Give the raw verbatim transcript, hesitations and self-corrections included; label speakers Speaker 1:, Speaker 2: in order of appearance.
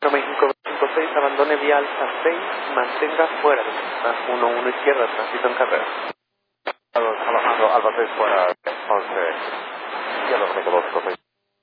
Speaker 1: México cinco seis, abandone vía alta seis, mantenga fuera de pista uno uno izquierda, tránsito en carrera.
Speaker 2: Alejandro, Alba seis fuera, once, izquierda, México dos cinco seis.